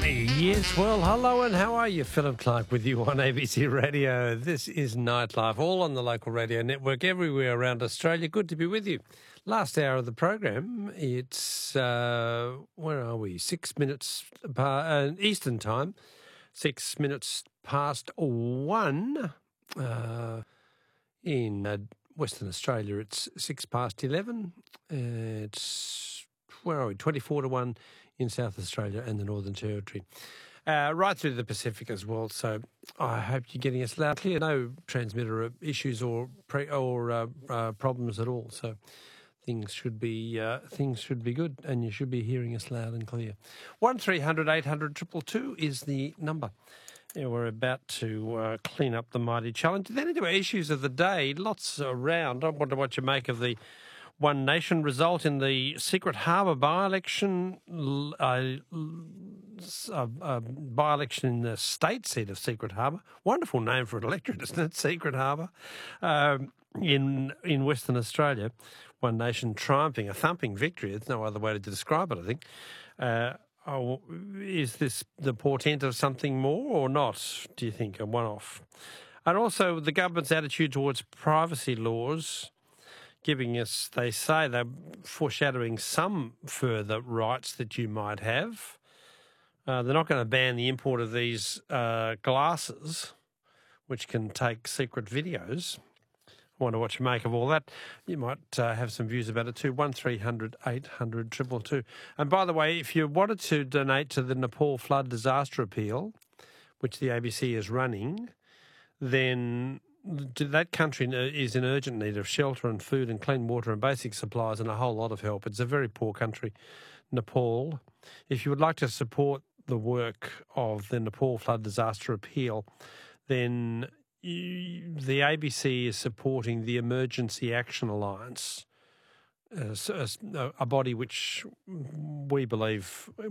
Yes, well, hello and how are you? Philip Clark with you on ABC Radio. This is Nightlife, all on the local radio network everywhere around Australia. Good to be with you. Last hour of the program, it's, where are we? 6 minutes Eastern time, 6 minutes past 1. In Western Australia, it's 6 past 11. It's, where are we? 24 to 1 in South Australia and the Northern Territory. Right through the Pacific as well. So I hope you're getting us loud and clear. No transmitter issues or problems at all. So things should be good, and you should be hearing us loud and clear. 1300 800 222 is the number. Yeah, we're about to clean up the mighty challenge. Then into our issues of the day, lots around. I wonder what you make of the One Nation result in the Secret Harbour by-election, by-election in the state seat of Secret Harbour. Wonderful name for an electorate, isn't it? Secret Harbour. In Western Australia, One Nation triumphing, a thumping victory. There's no other way to describe it, I think. Is this the portent of something more or not, do you think, a one-off? And also the government's attitude towards privacy laws, giving us, they say, they're foreshadowing some further rights that you might have. They're not going to ban the import of these glasses, which can take secret videos. I wonder what you make of all that. You might have some views about it too. 1300 800 222. And by the way, if you wanted to donate to the Nepal flood disaster appeal, which the ABC is running, then that country is in urgent need of shelter and food and clean water and basic supplies and a whole lot of help. It's a very poor country, Nepal. If you would like to support the work of the Nepal flood disaster appeal, then the ABC is supporting the Emergency Action Alliance, a body which we believe